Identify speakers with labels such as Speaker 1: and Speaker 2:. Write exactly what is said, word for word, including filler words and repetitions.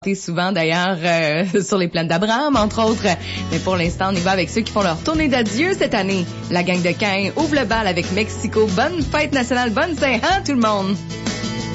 Speaker 1: Souvent d'ailleurs euh, sur les plaines d'Abraham, entre autres. Mais pour l'instant, on y va avec ceux qui font leur tournée d'adieu cette année. La gang de Caen ouvre le bal avec Mexico. Bonne fête nationale, bonne Saint-Jean tout le monde!